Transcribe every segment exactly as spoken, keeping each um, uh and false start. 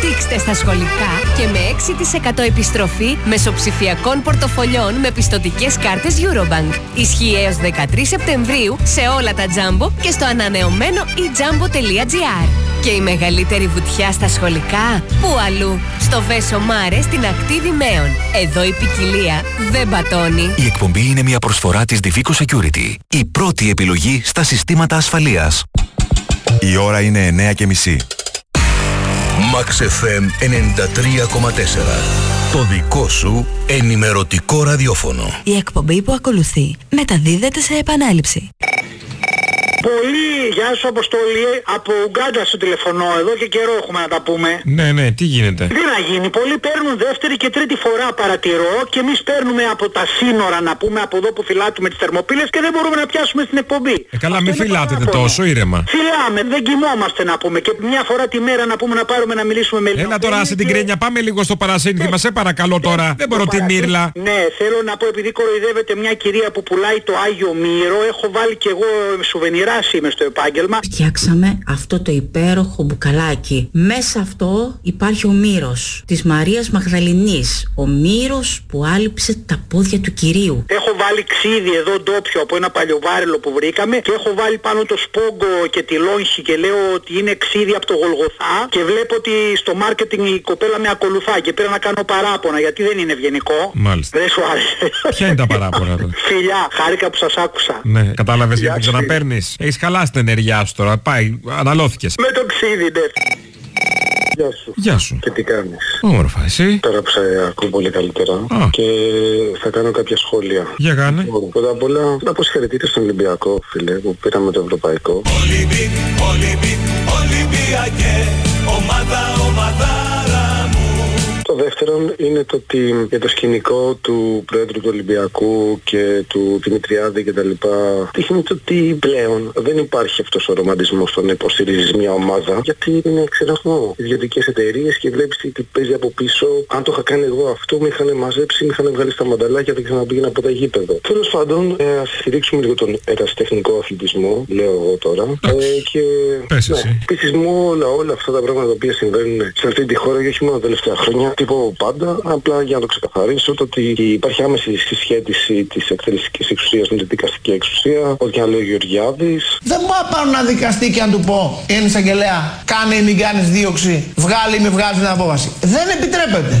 Δείξτε στα σχολικά και με έξι τοις εκατό επιστροφή μεσοψηφιακών πορτοφολιών με πιστωτικές κάρτες Eurobank. Ισχύει έως δεκατρείς Σεπτεμβρίου σε όλα τα Jumbo και στο ανανεωμένο e jumbo τελεία gr. Και η μεγαλύτερη βουτιά στα σχολικά, πού αλλού? Στο Βέσο Μάρε στην ακτή Δημαίων. Εδώ η ποικιλία δεν πατώνει. Η εκπομπή είναι μια προσφορά της Divico Security. Η πρώτη επιλογή στα συστήματα ασφαλείας. Η ώρα είναι εννιά και μισή. Max εφ εμ ενενήντα τρία κόμμα τέσσερα. Το δικό σου ενημερωτικό ραδιόφωνο. Η εκπομπή που ακολουθεί μεταδίδεται σε επανάληψη. Πολύ, γεια σου Αποστολή, από Ουγκάντα σου τηλεφωνώ, εδώ και καιρό έχουμε να τα πούμε. Ναι, ναι, τι γίνεται? Τι να γίνει, πολλοί παίρνουν δεύτερη και τρίτη φορά παρατηρώ και εμείς παίρνουμε από τα σύνορα να πούμε, από εδώ που φυλάτουμε τις θερμοπύλες και δεν μπορούμε να πιάσουμε στην εκπομπή. Ε, καλά, μην φυλάτετε τόσο, ήρεμα. Φυλάμε, δεν κοιμόμαστε να πούμε και μια φορά τη μέρα να πούμε να πάρουμε να μιλήσουμε με λίγο. Έλα τώρα, άσε την κρένια, πάμε λίγο στο παρασύνθημα, σε παρακαλώ τώρα. Δεν μπορώ τη μύρλα. Ναι, θέλω να πω, επειδή κοροϊδεύεται μια κυρία που πουλάει το Άγιο Μύρο, έχω βάλει κι εγώ σουβενιρά είμαι στο επάγγελμα. Φτιάξαμε αυτό το υπέροχο μπουκαλάκι. Μέσα αυτό υπάρχει ο μύρος της Μαρίας Μαγδαληνής. Ο μύρος που άλυψε τα πόδια του Κυρίου. Έχω βάλει ξύδι εδώ ντόπιο από ένα παλιοβάρελο που βρήκαμε και έχω βάλει πάνω το σπόγκο και τη λόγχη και λέω ότι είναι ξύδι από το Γολγοθά και βλέπω ότι στο μάρκετινγκ η κοπέλα με ακολουθά και πήρα να κάνω παράπονα γιατί δεν είναι ευγενικό. Μάλιστα. Δεν σου άρεσε? Ποια είναι τα παράπονα? Φιλιά, χάρηκα που σας άκουσα. Ναι, κατάλαβες γιατί ξαναπαίρνεις. Έχεις χαλάσει την ενέργειά σου τώρα. Πάει, αναλώθηκες. Με το ξύδι, ναι. Γεια σου. Γεια σου. Και τι κάνεις? Όμορφα, εσύ? Τώρα που σε ακούω πολύ καλύτερα. Α. Και θα κάνω κάποια σχόλια. Για κάνε. Πρώτα απ' όλα, να πω συγχαρητήρια στον Ολυμπιακό, φίλε, που πήραμε το ευρωπαϊκό. Ολυμπίκ, Ολυμπίκ, Ολυμπιακέ, ομάδα, ομαδάρα μου. Το δεύτερο είναι το ότι για το σκηνικό του Πρόεδρου του Ολυμπιακού και του Δημητριάδη και τα λοιπά δείχνει το ότι πλέον δεν υπάρχει αυτός ο ρομαντισμός στο να υποστηρίζεις μια ομάδα, γιατί είναι, ξέρω εγώ, ιδιωτικές εταιρείες και βλέπεις τι παίζει από πίσω. Αν το είχα κάνει εγώ αυτό, με είχαν μαζέψει, με είχαν βγάλει στα μανταλάκια, δεν ξαναπήγαινα από τα γήπεδο. Τέλος πάντων, ε, ας στηρίξουμε λίγο τον ερασιτεχνικό αθλητισμό, λέω εγώ τώρα. Ε, και ναι, επίσης μου όλα, όλα αυτά τα πράγματα τα οποία συμβαίνουν σε αυτή τη χώρα και όχι μόνο τα τελευταία χρόνια. Τύπο πάντα, απλά για να το ξεκαθαρίσω, το ότι υπάρχει άμεση συσχέτιση της εκτελεστικής εξουσίας με την δικαστική εξουσία, ό,τι αν λέει ο Γεωργιάδης. Δεν μπορώ να πάρω ένα δικαστή και να του πω, είναι εισαγγελέα, κάνε ή μην κάνεις δίωξη, βγάλει ή μη βγάλεις την απόφαση. Δεν επιτρέπεται.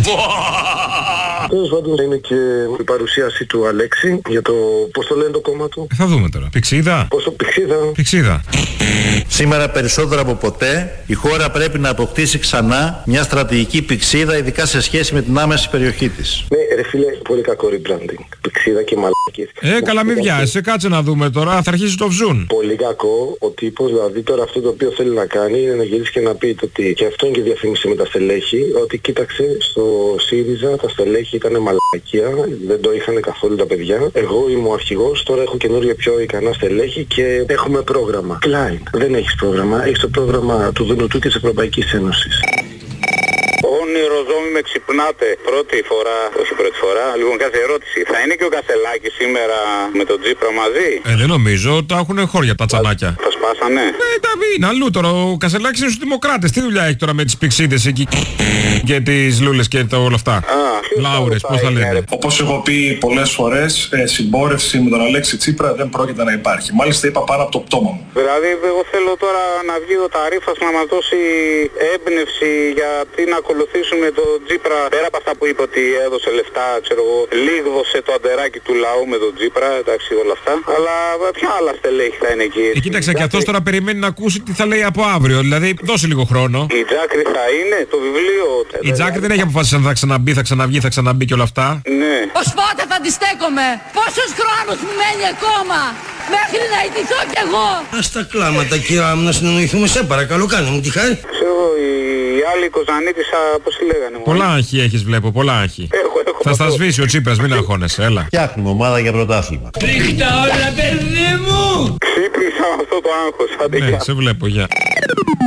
Τέλος πάντων είναι και η παρουσίαση του Αλέξη για το πώς το λένε το κόμμα του. Θα δούμε τώρα. Πηξίδα. Πόσο πηξίδα. Πηξίδα. Σήμερα περισσότερο από ποτέ η χώρα πρέπει να αποκτήσει ξανά μια στρατηγική πηξίδα, ειδικά σε σχέση με την άμεση περιοχή της. Ναι ρε φίλε, πολύ κακό rebranding. Πηξίδα και μαλακίες. Ε, καλά μην βιάζεσαι, κάτσε να δούμε τώρα, θα αρχίσει το βζούν. Πολύ κακό ο τύπος, δηλαδή τώρα αυτό το οποίο θέλει να κάνει είναι να γυρίσει και να πει ότι και αυτό είναι και διαφήμιση με τα στελέχη, ότι κοίταξε στο ΣΥΡΙΖΑ τα στελέχη ήταν μαλακία, δεν το είχαν καθόλου τα παιδιά. Εγώ είμαι ο αρχηγός, τώρα έχω καινούργια πιο ικανά στελέχη και έχουμε πρόγραμμα. Κλάιν, δεν έχεις πρόγραμμα, έχεις το πρόγραμμα του Δουνουτού και της Ευρωπαϊκής Ένωσης. Ονειροζώμη με ξυπνάτε πρώτη φορά, όχι πρώτη φορά, λοιπόν κάθε ερώτηση. Θα είναι και ο Κασελάκης σήμερα με τον Τζίπρα μαζί? Ε, δεν νομίζω, τα έχουν χώρια τα τσανάκια. Θα σπάσανε. Ε, τα είναι αλλού τώρα, ο Κασελάκης είναι στους Δημοκράτες. Τι δουλειά έχει τώρα με τις πηξίδες εκεί και τις λούλες και τα όλα αυτά? Α, Λάουρες, πώς τα λένε. Όπως έχω πει πολλές φορές, ε, συμπόρευση με τον Αλέξη Τσίπρα δεν πρόκειται να υπάρχει. Μάλιστα είπα πάνω από το πτώμα μου. Δηλαδή εγώ θέλω τώρα να βγει ο Ταρίφας να μας δώσει έμπνευση γιατί να ακολουθήσουμε τον Τζίπρα, πέρα από αυτά που είπε ότι έδωσε λεφτά, ξέρω εγώ, λίγδωσε το αντεράκι του λαού με τον Τζίπρα, εντάξει όλα αυτά. Αλλά ποια άλλα στελέχη θα είναι εκεί? Ε, κοίταξε, και αυτός τώρα περιμένει να ακούσει τι θα λέει από αύριο, δηλαδή δώσε λίγο χρόνο. Η Τζάκρη θα είναι, το βιβλίο. Η Τζάκρη δεν έχει αποφασίσει αν θα ξαναμπεί, θα ξαναβγεί, θα ξαναμπεί και όλα αυτά. Ναι. Ως πότε θα τη στέκομαι? Πόσος χρόνος μου μένει ακόμα μέχρι να ητηθώ κι εγώ? Ας τα κλάματα κύρια μου να συνεννοηθούμε, σε παρακαλώ, κάνε μου τη χάρη. Ξέρω η άλλη Κοζανίτισσα, πώς τη λέγανε? Πολλά άγχη έχεις βλέπω, πολλά άγχη. Έχω, έχω. Θα στα σβήσει ο Τσίπρας, μην αγχώνεσαι, έλα. Φτιάχνουμε ομάδα για πρωτάθλημα. Ρίχτα όλα παιδί μου! Ξύπνησα αυτό το άγχος, άντε. Ναι, σε βλέπω, γεια.